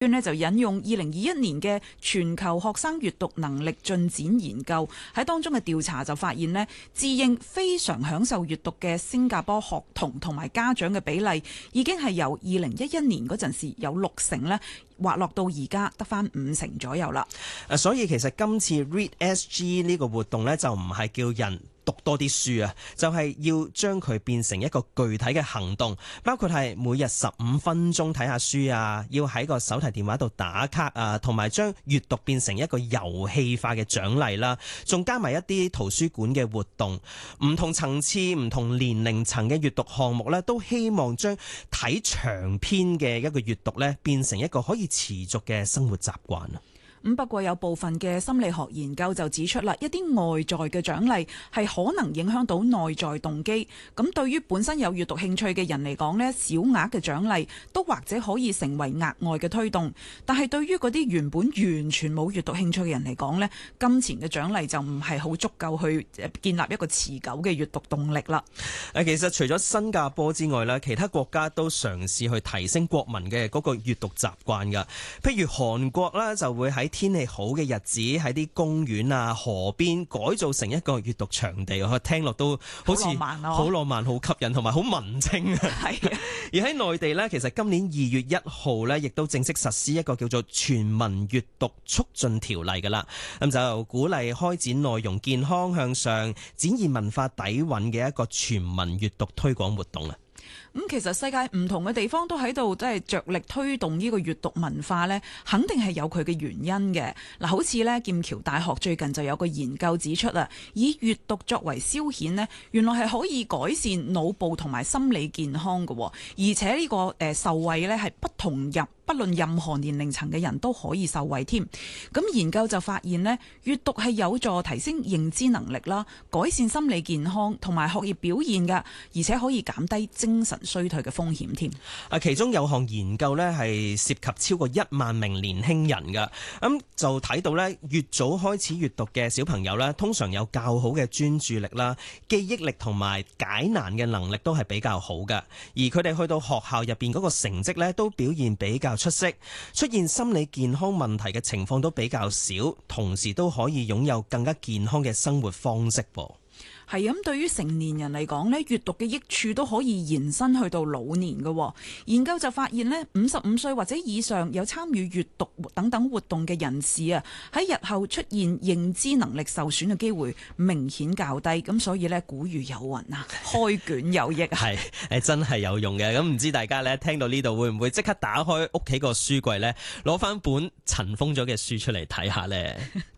呢就引用2021年嘅全球學生閱讀能力進展研究，喺當中嘅調查就發現呢，自認非常享受閱讀嘅新加坡學童同埋家長嘅比例，已經係由2011年嗰陣時有60%呢，滑落到而家得返50%左右啦。 所以其實今次 Read SG 呢個活動呢，就唔係叫人讀多啲書啊，就係要將佢變成一個具體嘅行動，包括係每日15分鐘睇下書啊，要喺個手提電話度打卡啊，同埋將閱讀變成一個遊戲化嘅獎勵啦，仲加埋一啲圖書館嘅活動，唔同層次、唔同年齡層嘅閱讀項目呢，都希望將睇長篇嘅一個閱讀呢，變成一個可以持續嘅生活習慣啊。 不過有部分嘅心理學研究就指出啦，一啲外在嘅獎勵係可能影響到內在動機。咁對於本身有閱讀興趣嘅人嚟講呢，小額嘅獎勵都或者可以成為額外嘅推動。但係對於嗰啲原本完全冇閱讀興趣嘅人嚟講呢，金錢嘅獎勵就唔係好足夠去建立一個持久嘅閱讀動力啦。 其實除咗新加坡之外呢，其他國家都嘗試去提升國民嘅嗰個閱讀習慣㗎。譬如韓國啦，就會喺天氣好嘅日子喺啲公園啊、河邊改造成一個閱讀場地，我聽落都好似好浪漫、好吸引同埋好文青啊。 係。 而喺內地呢，其實今年2月1號呢，亦都正式實施一個叫做全民閱讀促進條例㗎啦。咁就鼓勵開展內容健康向上、展現文化底蘊嘅一個全民閱讀推廣活動啊。 其實世界唔同嘅地方都喺度即係着力推動呢個閱讀文化呢，肯定係有佢嘅原因嘅。嗱，好似呢劍橋大學最近就有個研究指出啊，以閱讀作為消遣呢，原來係可以改善腦部同埋心理健康嘅，而且呢個受惠呢係不論任何年齡層嘅人都可以受惠添。咁研究就發現呢，閱讀係有助提升認知能力啦，改善心理健康同埋學業表現嘅，而且可以減低精神衰退嘅風險添。 其中有項研究呢係涉及超過1萬名年輕人㗎，咁就睇到呢，越早開始閱讀嘅小朋友呢，通常有較好嘅專注力啦、記憶力同埋解難嘅能力都係比較好嘅，而佢哋去到學校入邊嗰個成績呢，都表現比較出色，出現心理健康問題嘅情況都比較少，同時都可以擁有更加健康嘅生活方式噃。 係咁，對於成年人嚟講呢，閱讀嘅益處都可以延伸去到老年嘅。研究就發現呢，55歲或者以上有參與閱讀等等活動嘅人士啊，喺日後出現認知能力受損嘅機會明顯較低。咁所以呢，古語有云啊，開卷有益啊。 係真係有用嘅。咁唔知大家呢聽到呢度會唔會即刻打開屋企個書櫃呢，攞翻本塵封咗嘅書出嚟睇下呢？